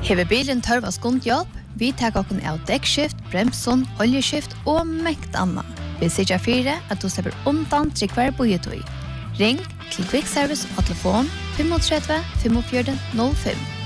Hever bilen tørv av skundhjelp, vi tar okken av dekkskift, bremson, oljeskift og mekt anna. Vi sikker fire at du slipper undan til hver bojetøy. Ring til Quick Service og telefon 35 45 05.